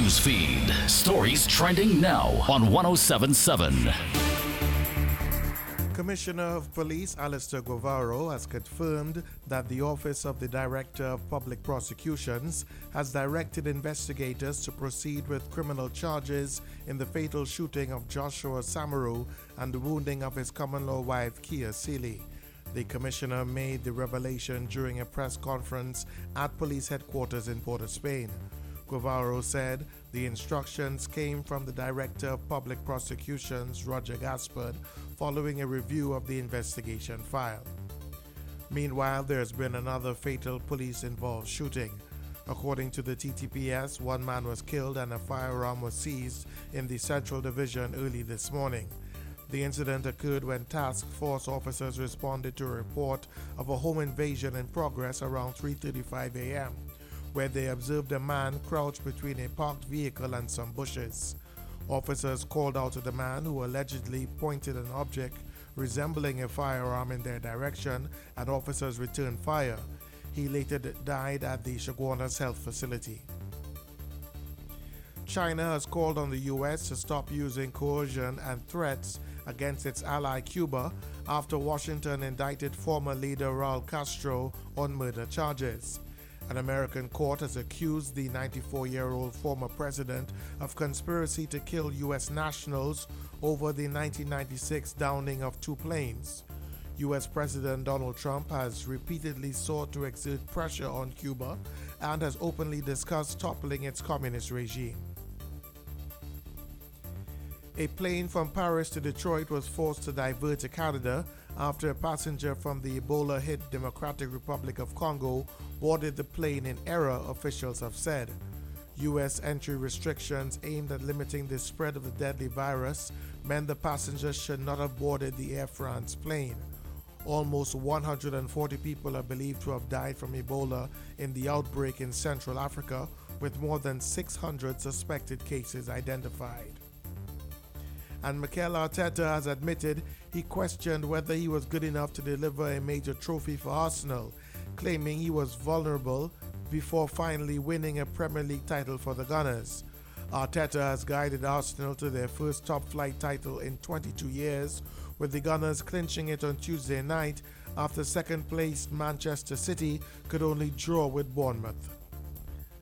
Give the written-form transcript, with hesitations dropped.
news feed. Stories trending now on 1077. Commissioner of Police Alistair Guevara has confirmed that the Office of the Director of Public Prosecutions has directed investigators to proceed with criminal charges in the fatal shooting of Joshua Samaru and the wounding of his common-law wife Kia Seeley. The commissioner made the revelation during a press conference at police headquarters in Port of Spain. Guevara said the instructions came from the Director of Public Prosecutions, Roger Gaspard, following a review of the investigation file. Meanwhile, there has been another fatal police-involved shooting. According to the TTPS, one man was killed and a firearm was seized in the Central Division early this morning. The incident occurred when task force officers responded to a report of a home invasion in progress around 3:35 a.m., where they observed a man crouched between a parked vehicle and some bushes. Officers called out to the man, who allegedly pointed an object resembling a firearm in their direction, and officers returned fire. He later died at the Chaguanas Health Facility. China has called on the U.S. to stop using coercion and threats against its ally Cuba after Washington indicted former leader Raul Castro on murder charges. An American court has accused the 94-year-old former president of conspiracy to kill U.S. nationals over the 1996 downing of two planes. U.S. President Donald Trump has repeatedly sought to exert pressure on Cuba and has openly discussed toppling its communist regime. A plane from Paris to Detroit was forced to divert to Canada after a passenger from the Ebola-hit Democratic Republic of Congo boarded the plane in error, officials have said. U.S. entry restrictions aimed at limiting the spread of the deadly virus meant the passengers should not have boarded the Air France plane. Almost 140 people are believed to have died from Ebola in the outbreak in Central Africa, with more than 600 suspected cases identified. And Mikel Arteta has admitted he questioned whether he was good enough to deliver a major trophy for Arsenal, claiming he was vulnerable before finally winning a Premier League title for the Gunners. Arteta has guided Arsenal to their first top-flight title in 22 years, with the Gunners clinching it on Tuesday night after second-placed Manchester City could only draw with Bournemouth.